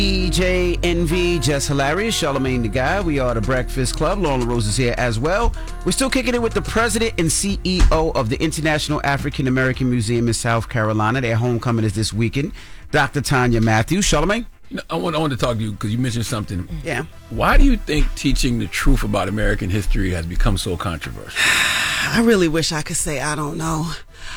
DJ NV, Just Hilarious, Charlamagne the Guy. We are the Breakfast Club. Lauren LaRose is here as well. We're still kicking it with the president and CEO of the International African American Museum in South Carolina. Their homecoming is this weekend. Dr. Tanya Matthews. Charlamagne? I want to talk to you because you mentioned something. Yeah. Why do you think teaching the truth about American history has become so controversial? I really wish I could say I don't know.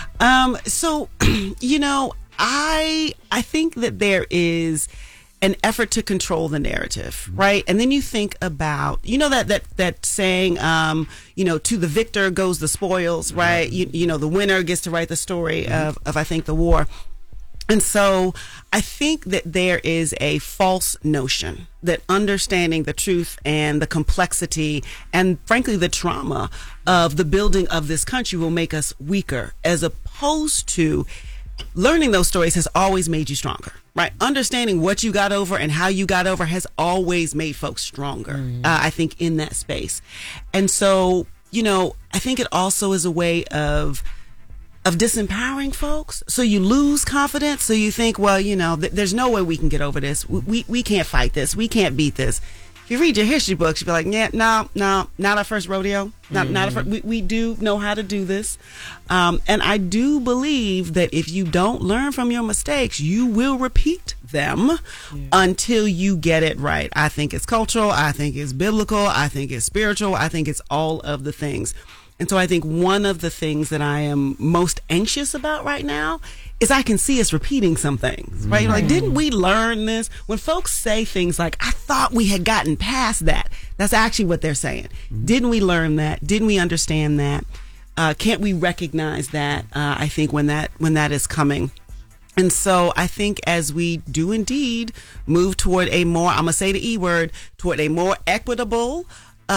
I think that there is an effort to control the narrative, right? And then you think about, that saying, to the victor goes the spoils, right? The winner gets to write the story of I think, the war. And so I think that there is a false notion that understanding the truth and the complexity and frankly the trauma of the building of this country will make us weaker, as opposed to learning those stories has always made you stronger, right? Understanding what you got over and how you got over has always made folks stronger, I think, in that space. And so, I think it also is a way of disempowering folks. So you lose confidence. So you think, well, there's no way we can get over this. We can't fight this. We can't beat this. If you read your history books, you'll be like, yeah, no, not our first rodeo. Not our first, we do know how to do this. And I do believe that if you don't learn from your mistakes, you will repeat them until you get it right. I think it's cultural. I think it's biblical. I think it's spiritual. I think it's all of the things. And so I think one of the things that I am most anxious about right now is I can see us repeating some things, right? Like, didn't we learn this? When folks say things like, I thought we had gotten past that, that's actually what they're saying. Didn't we learn that? Didn't we understand that? Can't we recognize that? I think when that is coming. And so I think as we do indeed move toward a more, I'm going to say the E word, toward a more equitable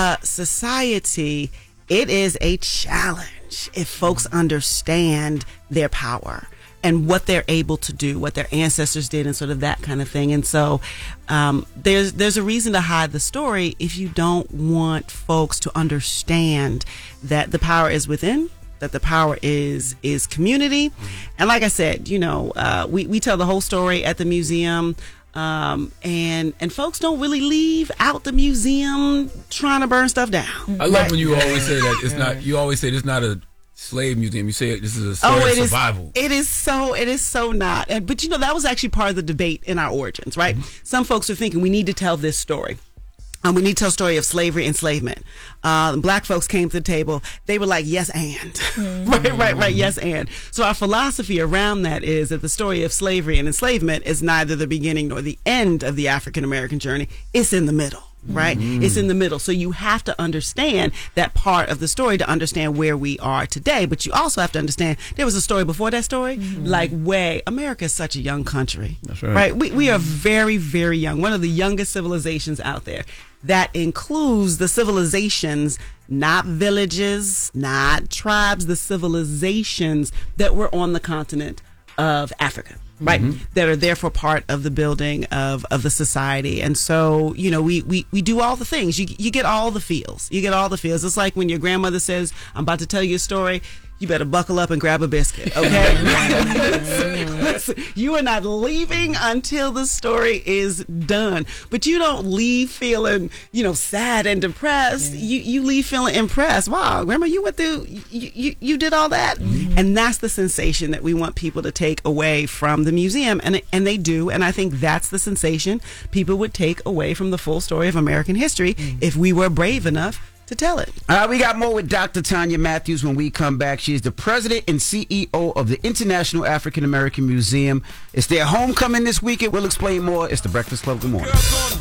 society, it is a challenge if folks understand their power and what they're able to do, what their ancestors did, and sort of that kind of thing. And so there's a reason to hide the story if you don't want folks to understand that the power is within, that the power is community. And like I said, we tell the whole story at the museum. And folks don't really leave out the museum trying to burn stuff down. I love when you always say that it's not. You always say it's not a slave museum. You say this is a story of survival. It is so not. But that was actually part of the debate in our origins, right? Some folks are thinking we need to tell this story. We need to tell a story of slavery, enslavement. Black folks came to the table. They were like, yes, and. Right, yes, and. So our philosophy around that is that the story of slavery and enslavement is neither the beginning nor the end of the African-American journey. It's in the middle. Right? It's in the middle. So you have to understand that part of the story to understand where we are today. But you also have to understand there was a story before that story. America is such a young country. That's right. We are very, very young. One of the youngest civilizations out there. That includes the civilizations, not villages, not tribes, the civilizations that were on the continent of Africa. Right, that are therefore part of the building of the society. And so, we do all the things. You get all the feels. You get all the feels. It's like when your grandmother says, I'm about to tell you a story, you better buckle up and grab a biscuit, okay? Listen, you are not leaving until the story is done. But you don't leave feeling, sad and depressed. You leave feeling impressed. Wow, grandma, you went through, you did all that? And that's the sensation that we want people to take away from the museum. And they do. And I think that's the sensation people would take away from the full story of American history if we were brave enough to tell it. We got more with Dr. Tanya Matthews when we come back. She is the president and CEO of the International African American Museum. It's their homecoming this weekend. We'll explain more. It's the Breakfast Club. Good morning.